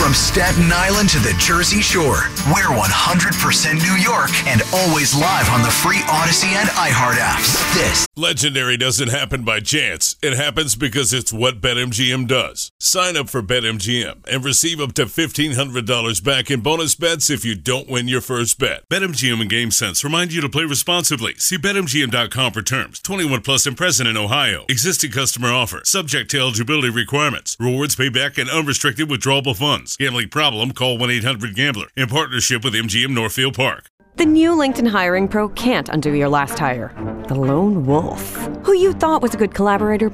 From Staten Island to the Jersey Shore, we're 100% New York and always live on the free Odyssey and iHeart apps. This Legendary doesn't happen by chance. It happens because it's what BetMGM does. Sign up for BetMGM and receive up to $1,500 back in bonus bets if you don't win your first bet. BetMGM and GameSense remind you to play responsibly. See BetMGM.com for terms. 21 plus and present in Ohio. Existing customer offer. Subject to eligibility requirements. Rewards payback and unrestricted withdrawable funds. Gambling problem? Call 1-800-GAMBLER. In partnership with MGM Northfield Park. The new LinkedIn Hiring Pro can't undo your last hire. The lone wolf, who you thought was a good collaborator